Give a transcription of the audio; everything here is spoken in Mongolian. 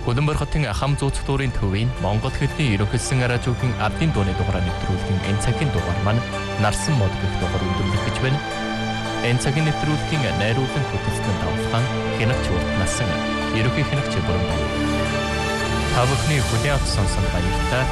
Хөлбөмбөр хотын хам зууц дүүрийн төвийн Монгол хэлний ерөнхийлсөн радиогийн ардын дууны дугаараа нэвтрүүлгийн энэ цагийн дугаар маань нарсан мод гэх дугаар өндөрлөх гэж байна. Энэ цагийн нэвтрүүлгийн найруулан хөтөлсөн тавлахаан хянагч уртнасан ерөнхий хянагч бүрэн байна. Та бүхний хүлээн авсан баярлалаа.